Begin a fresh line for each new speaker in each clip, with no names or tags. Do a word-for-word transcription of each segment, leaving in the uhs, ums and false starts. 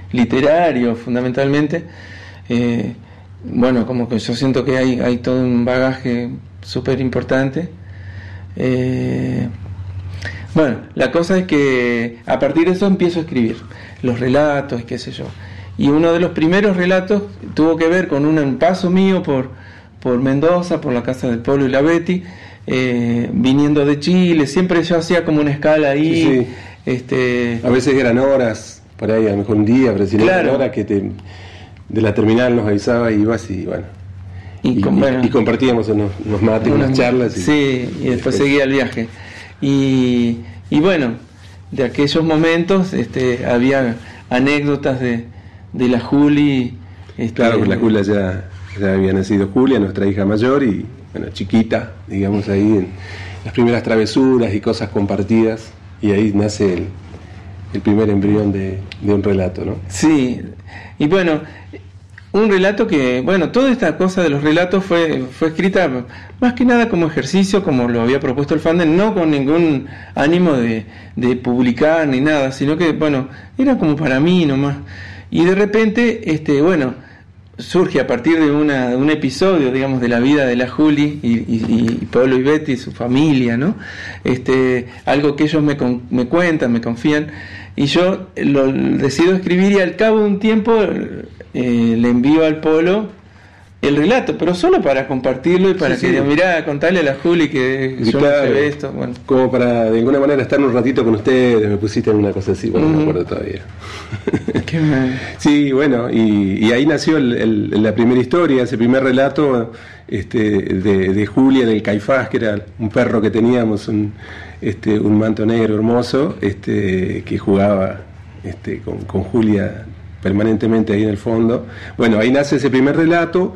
literario fundamentalmente. Eh, bueno, como que yo siento que hay, hay todo un bagaje súper importante. Eh, bueno, la cosa es que a partir de eso empiezo a escribir los relatos y qué sé yo. Y uno de los primeros relatos tuvo que ver con un, un paso mío por, por Mendoza, por la Casa del Polo y la Betty, eh, viniendo de Chile. Siempre yo hacía como una escala ahí.
Sí, sí.
Este,
a veces eran horas, por ahí a lo mejor un día, pero si no
claro.
eran horas que te, de la terminal nos avisaba y ibas y bueno.
Y,
y,
con,
y,
bueno,
y compartíamos unos, unos mates, unas, unas charlas. Y,
sí, y después seguía el viaje. Y, y bueno, de aquellos momentos este, había anécdotas de, de la Juli. Este,
claro, que la Julia ya, ya había nacido Julia, nuestra hija mayor, y bueno, chiquita, digamos ahí, en las primeras travesuras y cosas compartidas, y ahí nace el, el primer embrión de, de un relato, ¿no?
Sí, y bueno, un relato que, bueno, toda esta cosa de los relatos fue, fue escrita más que nada como ejercicio, como lo había propuesto el Fandom, no con ningún ánimo de, de publicar ni nada, sino que, bueno, era como para mí nomás. Y de repente, este, bueno, surge a partir de, una, de un episodio, digamos, de la vida de la Juli y, y, y Pablo y Betty, su familia, ¿no? Este, algo que ellos me, con, me cuentan, me confían, y yo lo decido escribir, y al cabo de un tiempo eh, le envío al Polo el relato, pero solo para compartirlo y para sí, que sí. mirá, contarle a la Juli que
y
yo
claro,
me esto, bueno.
Como para de alguna manera estar un ratito con ustedes, me pusiste en una cosa así, bueno, mm. no me acuerdo todavía.
Qué mal.
Sí, bueno, y, y ahí nació el, el, la primera historia, ese primer relato este, de, de Julia, del Caifás, que era un perro que teníamos, un, este, un manto negro hermoso, este, que jugaba este, con, con Julia permanentemente ahí en el fondo. Bueno, ahí nace ese primer relato.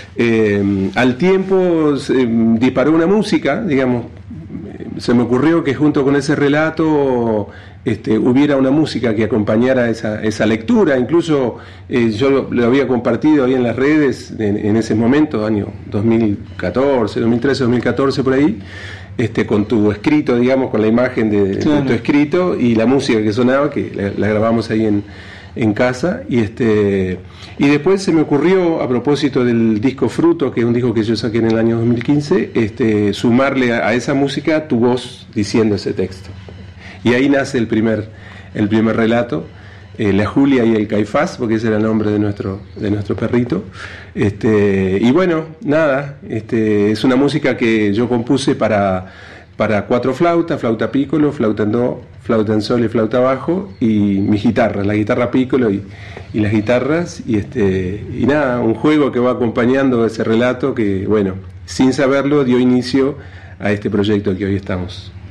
Eh, al tiempo se disparó una música, digamos, se me ocurrió que junto con ese relato este, hubiera una música que acompañara esa, esa lectura. Incluso eh, yo lo, lo había compartido ahí en las redes en, en ese momento, año dos mil catorce, dos mil trece, dos mil catorce, por ahí, este, con tu escrito, digamos, con la imagen de, claro. de tu escrito y la música que sonaba, que la, la grabamos ahí en en casa, y este y después se me ocurrió, a propósito del disco Fruto, que es un disco que yo saqué en el año dos mil quince, este sumarle a, a esa música tu voz diciendo ese texto, y ahí nace el primer el primer relato, eh, la Julia y el Caifás, porque ese era el nombre de nuestro de nuestro perrito. Este y bueno, nada, este es una música que yo compuse para para cuatro flautas, flauta pícolo, flauta en do, flauta en sol y flauta bajo, y mi guitarra, la guitarra pícolo y, y las guitarras, y este y nada, un juego que va acompañando ese relato que, bueno, sin saberlo dio inicio a este proyecto que hoy estamos